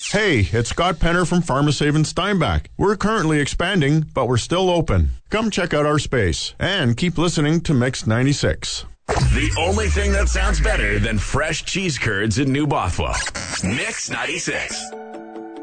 Hey, it's Scott Penner from Pharmasave in Steinbach. We're currently expanding, but we're still open. Come check out our space and keep listening to Mix 96. The only thing that sounds better than fresh cheese curds in New Bothwell. Mix 96.